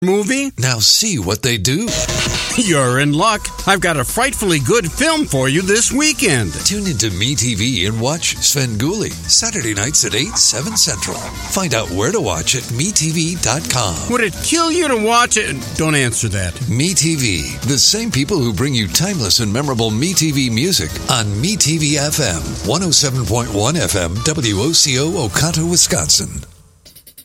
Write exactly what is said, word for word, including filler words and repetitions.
movie? Now see what they do. You're in luck. I've got a frightfully good film for you this weekend. Tune into MeTV and watch Svengoolie, Saturday nights at eight, seven Central. Find out where to watch at me T V dot com. Would it kill you to watch it? Don't answer that. MeTV, the same people who bring you timeless and memorable MeTV music on MeTV F M, one oh seven point one F M, W O C O, Oconto, Wisconsin.